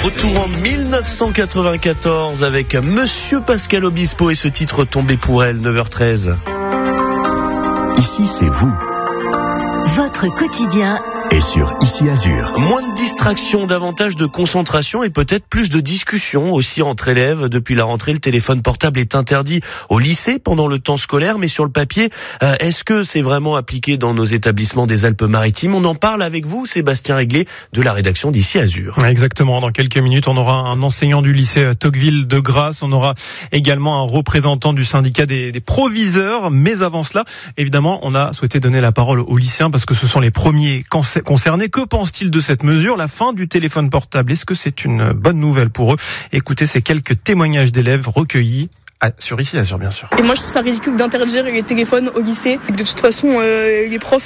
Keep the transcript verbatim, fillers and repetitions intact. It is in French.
Retour en dix-neuf cent quatre-vingt-quatorze avec Monsieur Pascal Obispo et ce titre Tombé pour elle, neuf heures treize. Ici, c'est vous. Votre quotidien Et sur Ici Azur. Moins de distractions, davantage de concentration et peut-être plus de discussions aussi entre élèves. Depuis la rentrée, le téléphone portable est interdit au lycée pendant le temps scolaire, mais sur le papier, euh, est-ce que c'est vraiment appliqué dans nos établissements des Alpes-Maritimes ? On en parle avec vous, Sébastien Réglet, de la rédaction d'Ici Azur. Exactement, dans quelques minutes, on aura un enseignant du lycée Tocqueville de Grasse, on aura également un représentant du syndicat des, des proviseurs, mais avant cela, évidemment, on a souhaité donner la parole aux lycéens parce que ce sont les premiers concernés. Que pense-t-il de cette mesure, la fin du téléphone portable? Est-ce que c'est une bonne nouvelle pour eux? Écoutez ces quelques témoignages d'élèves recueillis à, sur Ici Azur, bien sûr. Et moi, je trouve ça ridicule d'interdire les téléphones au lycée. De toute façon, euh, les profs